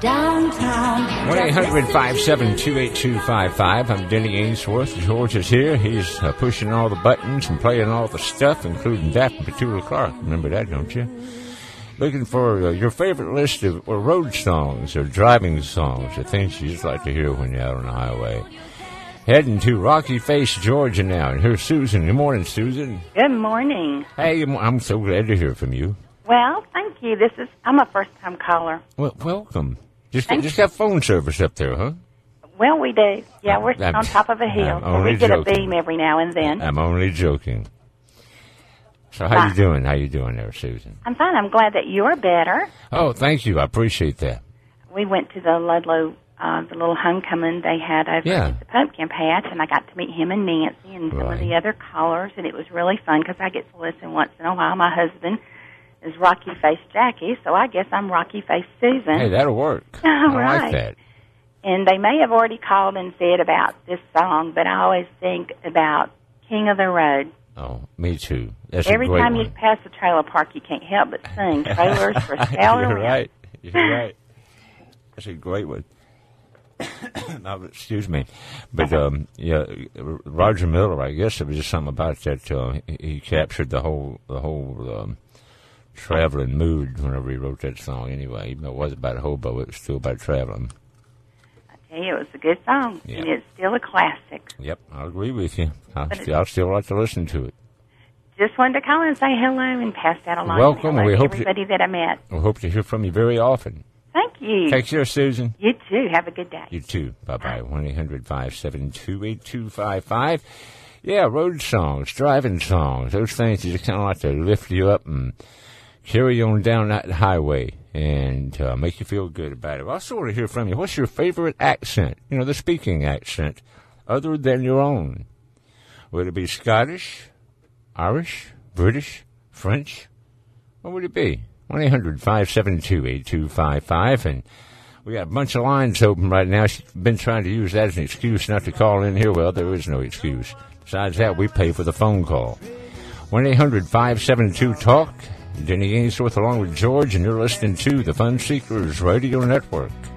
downtown. 1-800-572-8255. I'm Denny Ainsworth. George is here. He's pushing all the buttons and playing all the stuff, including Daphne Petula Clark. Remember that, don't you? Looking for your favorite list of road songs or driving songs or things you just like to hear when you're out on the highway. Heading to Rocky Face, Georgia now. And here's Susan. Good morning, Susan. Good morning. Hey, I'm so glad to hear from you. Well, thank you. I'm a first-time caller. Well, welcome. Just got phone service up there, huh? Well, we do. Yeah, we're on top of a hill, so we get joking. a beam every now and then. I'm only joking. So how you doing? How you doing there, Susan? I'm fine. I'm glad that you're better. Oh, thank you. I appreciate that. We went to the Ludlow, the little homecoming they had over at the Pumpkin Patch, and I got to meet him and Nancy and some of the other callers, and it was really fun because I get to listen once in a while. My husband is Rocky Face Jackie, so I guess I'm Rocky Face Susan. Hey, that'll work. I like that. And they may have already called and said about this song, but I always think about King of the Road. Oh, me too. That's Every a great time one. you pass the trailer park, you can't help but sing Trailers for Sale You're Around. right. You're right. That's a great one. No, excuse me. But, Roger Miller, I guess it was just something about that. He captured the whole traveling mood whenever he wrote that song anyway. Even though it wasn't about a hobo, it was still about traveling. I tell you, it was a good song, and it's still a classic. Yep, I'll agree with you. I'll still like to listen to it. Just wanted to call and say hello and pass that along. Welcome. To we hope everybody that I met. We hope to hear from you very often. Thank you. Take care, Susan. You too. Have a good day. You too. Bye-bye. 1-800-572-8255. Yeah, road songs, driving songs, those things that just kind of like to lift you up and carry you on down that highway and make you feel good about it. I also want to hear from you. What's your favorite accent? You know, the speaking accent, other than your own. Would it be Scottish, Irish, British, French? What would it be? 1-800-572-8255. And we got a bunch of lines open right now. She's been trying to use that as an excuse not to call in here. Well, there is no excuse. Besides that, we pay for the phone call. 1-800-572-TALK. Denny Ainsworth along with George, and you're listening to the Fun Seekers Radio Network.